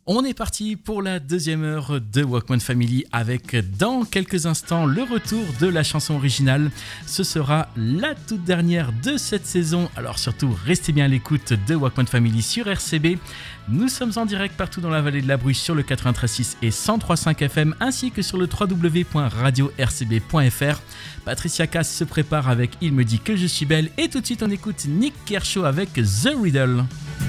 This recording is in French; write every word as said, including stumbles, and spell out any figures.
On est parti pour la deuxième heure de Walkman Family avec dans quelques instants le retour de la chanson originale. Ce sera la toute dernière de cette saison, alors surtout restez bien à l'écoute de Walkman Family sur R C B. Nous sommes en direct partout dans la vallée de la Bruche sur le quatre-vingt-treize virgule six et cent trois virgule cinq F M ainsi que sur le w w w point radio r c b point f r. Patricia Cass se prépare avec Il me dit que je suis belle et tout de suite on écoute Nick Kershaw avec The Riddle.